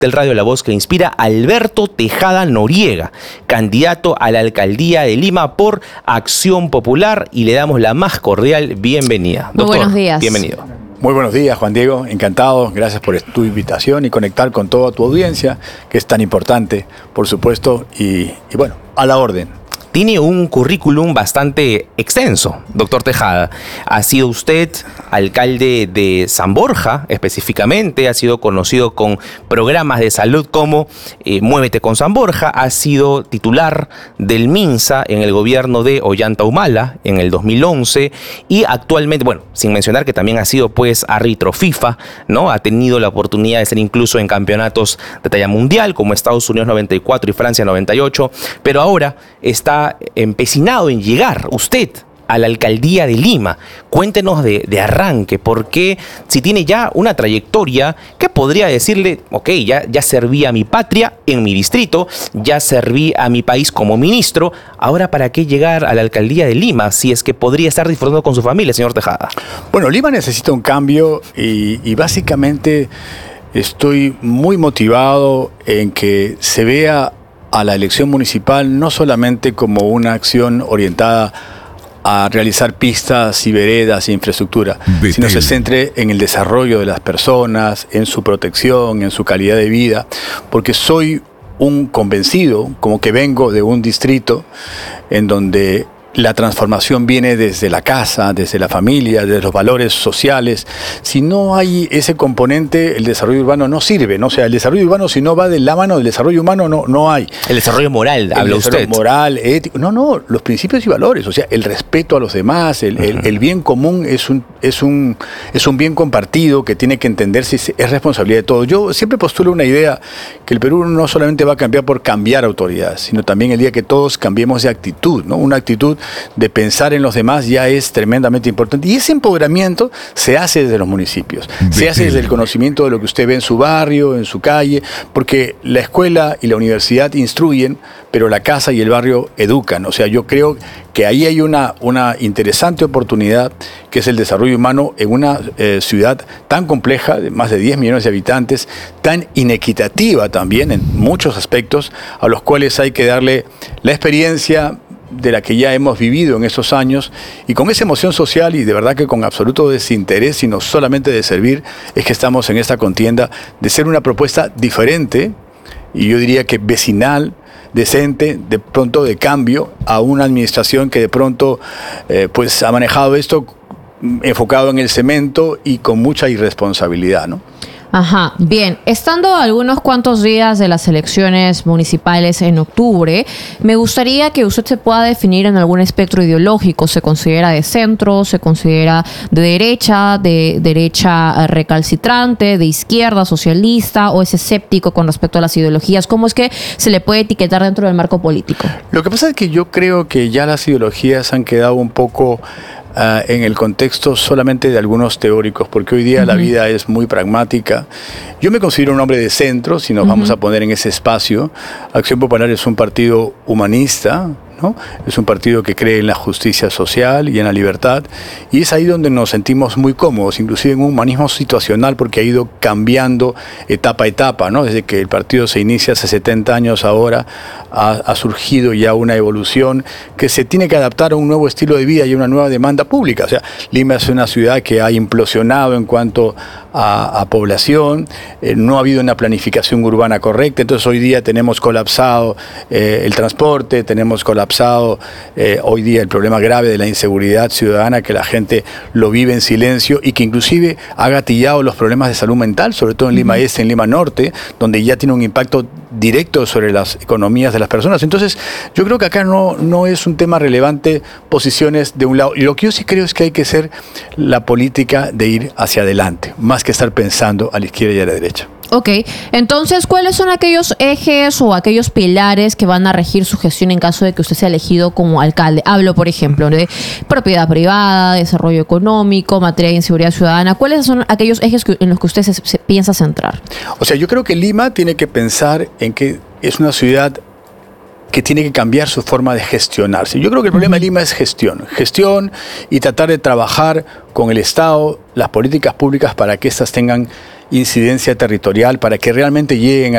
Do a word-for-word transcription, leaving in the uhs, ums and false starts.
del Radio La Voz que Inspira, Alberto Tejada Noriega, candidato a la alcaldía de Lima por Acción Popular, y le damos la más cordial bienvenida. Muy Doctor, buenos días. Bienvenido. Muy buenos días, Juan Diego. Encantado. Gracias por tu invitación y conectar con toda tu audiencia, que es tan importante, por supuesto, y, y bueno, a la orden. Tiene un currículum bastante extenso, doctor Tejada. Ha sido usted alcalde de San Borja, específicamente. Ha sido conocido con programas de salud como eh, Muévete con San Borja. Ha sido titular del MINSA en el gobierno de Ollanta Humala en el dos mil once. Y actualmente, bueno, sin mencionar que también ha sido pues árbitro FIFA, ¿no? Ha tenido la oportunidad de ser incluso en campeonatos de talla mundial, como Estados Unidos noventa y cuatro y Francia noventa y ocho. Pero ahora está empecinado en llegar usted a la alcaldía de Lima. Cuéntenos de, de arranque, porque si tiene ya una trayectoria que podría decirle, ok, ya, ya serví a mi patria en mi distrito, ya serví a mi país como ministro, ahora ¿para qué llegar a la alcaldía de Lima si es que podría estar disfrutando con su familia, señor Tejada? Bueno, Lima necesita un cambio y, y básicamente estoy muy motivado en que se vea a la elección municipal no solamente como una acción orientada a realizar pistas y veredas e infraestructura, Betel. sino se centre en el desarrollo de las personas, en su protección, en su calidad de vida, porque soy un convencido, como que vengo de un distrito en donde la transformación viene desde la casa, desde la familia, desde los valores sociales. Si no hay ese componente, el desarrollo urbano no sirve, ¿no? O sea, el desarrollo urbano, si no va de la mano del desarrollo humano, no, no hay. El desarrollo moral, habla usted. El desarrollo moral, ético. No, no, los principios y valores. O sea, el respeto a los demás, el, uh-huh. el, el bien común es un, es, un, es un bien compartido que tiene que entenderse, es responsabilidad de todos. Yo siempre postulo una idea que el Perú no solamente va a cambiar por cambiar autoridades, sino también el día que todos cambiemos de actitud, ¿no? Una actitud de pensar en los demás ya es tremendamente importante. Y ese empoderamiento se hace desde los municipios, se hace desde el conocimiento de lo que usted ve en su barrio, en su calle, porque la escuela y la universidad instruyen, pero la casa y el barrio educan. O sea, yo creo que ahí hay una, una interesante oportunidad, que es el desarrollo humano en una eh, ciudad tan compleja, de más de diez millones de habitantes, tan inequitativa también en muchos aspectos, a los cuales hay que darle la experiencia de la que ya hemos vivido en estos años, y con esa emoción social y de verdad que con absoluto desinterés, sino solamente de servir, es que estamos en esta contienda de ser una propuesta diferente, y yo diría que vecinal, decente, de pronto de cambio, a una administración que de pronto eh, pues ha manejado esto enfocado en el cemento y con mucha irresponsabilidad, ¿no? Ajá, bien. Estando a algunos cuantos días de las elecciones municipales en octubre, me gustaría que usted se pueda definir en algún espectro ideológico. ¿Se considera de centro? ¿Se considera de derecha? ¿De derecha recalcitrante? ¿De izquierda? ¿Socialista? ¿O es escéptico con respecto a las ideologías? ¿Cómo es que se le puede etiquetar dentro del marco político? Lo que pasa es que yo creo que ya las ideologías han quedado un poco Uh, en el contexto solamente de algunos teóricos, porque hoy día uh-huh. la vida es muy pragmática. Yo me considero un hombre de centro, si nos uh-huh. vamos a poner en ese espacio. Acción Popular es un partido humanista, ¿no? Es un partido que cree en la justicia social y en la libertad, y es ahí donde nos sentimos muy cómodos, inclusive en un humanismo situacional, porque ha ido cambiando etapa a etapa, ¿no? Desde que el partido se inicia hace setenta años, ahora ha, ha surgido ya una evolución que se tiene que adaptar a un nuevo estilo de vida y a una nueva demanda pública. O sea, Lima es una ciudad que ha implosionado en cuanto a, a población, eh, no ha habido una planificación urbana correcta, entonces hoy día tenemos colapsado eh, el transporte, tenemos colapsado Eh, hoy día el problema grave de la inseguridad ciudadana, que la gente lo vive en silencio y que inclusive ha gatillado los problemas de salud mental, sobre todo en Lima Este, en Lima Norte, donde ya tiene un impacto directo sobre las economías de las personas. Entonces, yo creo que acá no, no es un tema relevante posiciones de un lado. Y lo que yo sí creo es que hay que ser la política de ir hacia adelante, más que estar pensando a la izquierda y a la derecha. Ok, entonces, ¿cuáles son aquellos ejes o aquellos pilares que van a regir su gestión en caso de que usted sea elegido como alcalde? Hablo, por ejemplo, de propiedad privada, desarrollo económico, materia de inseguridad ciudadana. ¿Cuáles son aquellos ejes que, en los que usted se, se piensa centrar? O sea, yo creo que Lima tiene que pensar en que es una ciudad que tiene que cambiar su forma de gestionarse. Yo creo que el problema de Lima es gestión. Gestión y tratar de trabajar con el Estado, las políticas públicas para que éstas tengan incidencia territorial para que realmente lleguen